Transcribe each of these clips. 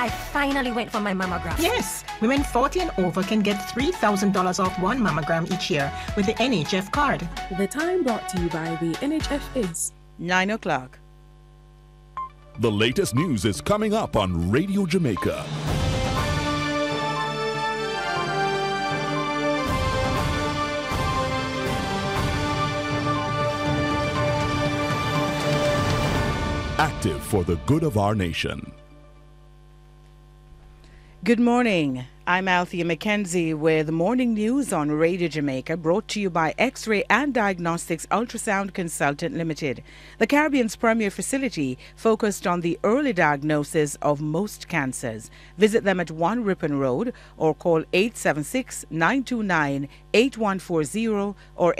I finally went for my mammogram. Yes, women 40 and over can get $3,000 off one mammogram each year with the NHF card. The time brought to you by the NHF is 9 o'clock. The latest news is coming up on Radio Jamaica. Active for the good of our nation. Good morning. I'm Althea McKenzie with Morning News on Radio Jamaica, brought to you by X-Ray and Diagnostics Ultrasound Consultant Limited, the Caribbean's premier facility focused on the early diagnosis of most cancers. Visit them at 1 Ripon Road or call 876-929-8140 or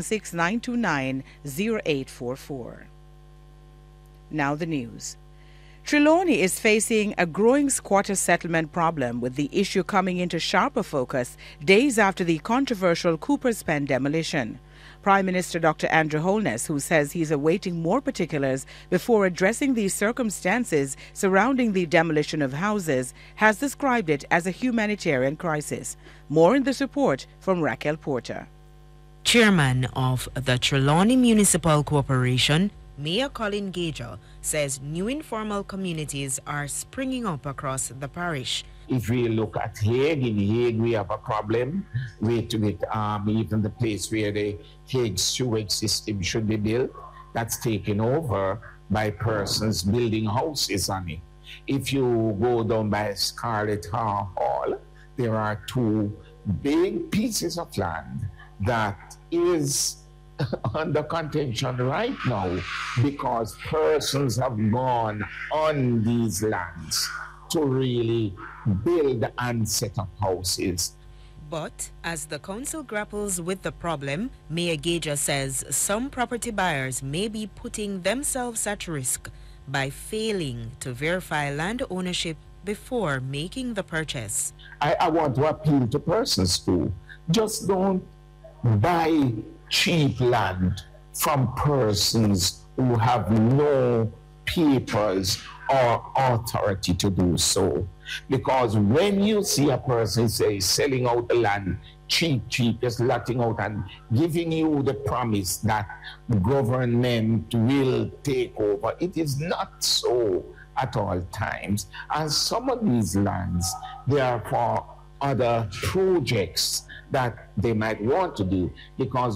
876-929-0844. Now the news. Trelawney is facing a growing squatter settlement problem, with the issue coming into sharper focus days after the controversial Cooper's Pen demolition. Prime Minister Dr. Andrew Holness, who says he's awaiting more particulars before addressing the circumstances surrounding the demolition of houses, has described it as a humanitarian crisis. More in this report from Raquel Porter. Chairman of the Trelawney Municipal Corporation, Mayor Colin Gager, says new informal communities are springing up across the parish. If we look at Hague, in Hague we have a problem with even the place where the Hague sewage system should be built, that's taken over by persons building houses on it. If you go down by Scarlett Hall, there are two big pieces of land that is under contention right now because persons have gone on these lands to really build and set up houses. But as the council grapples with the problem, Mayor Gager says some property buyers may be putting themselves at risk by failing to verify land ownership before making the purchase. I want to appeal to persons too. Just don't buy cheap land from persons who have no papers or authority to do so. Because when you see a person, say, selling out the land cheap, just letting out and giving you the promise that government will take over, it is not so at all times. And some of these lands, they are for other projects that they might want to do, because